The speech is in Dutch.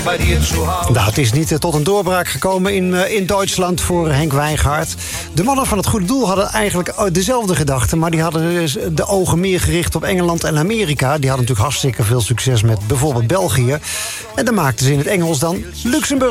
Nou, het is niet tot een doorbraak gekomen in Duitsland voor Henk Wijngaard. De mannen van het Goede Doel hadden eigenlijk dezelfde gedachten, maar die hadden de ogen meer gericht op Engeland en Amerika. Die hadden natuurlijk hartstikke veel succes met bijvoorbeeld België. En dan maakten ze in het Engels dan Luxemburg.